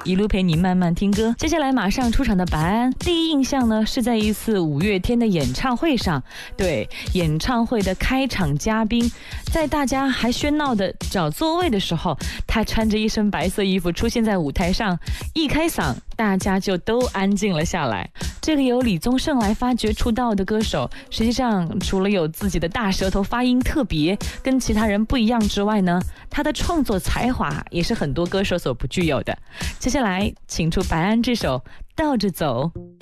一路陪你慢慢听歌。接下来马上出场的白安，第一印象呢是在一次五月天的演唱会上，对，演唱会的开场嘉宾，在大家还喧闹的找座位的时候，他穿着一身白色衣服出现在舞台上，一开嗓，大家就都安静了下来。这个由李宗盛来发掘出道的歌手，实际上除了有自己的大舌头发音特别，跟其他人不一样之外呢，他的创作才华也是很多歌手所不具有的。接下来请出白安这首《倒着走》。